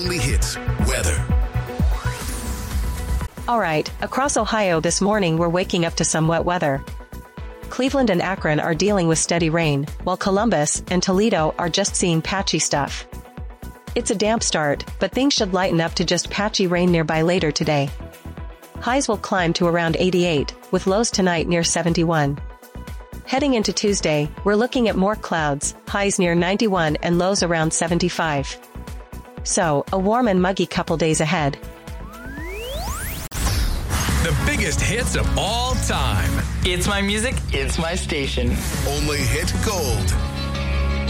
only hits weather. All right, across Ohio this morning we're waking up to some wet weather. Cleveland and Akron are dealing with steady rain, while Columbus and Toledo are just seeing patchy stuff. It's a damp start, but things should lighten up to just patchy rain nearby later today. Highs will climb to around 88, with lows tonight near 71. Heading into Tuesday, we're looking at more clouds, highs near 91 and lows around 75. So, a warm and muggy couple days ahead. The biggest hits of all time. It's my music, it's my station. Only hit gold.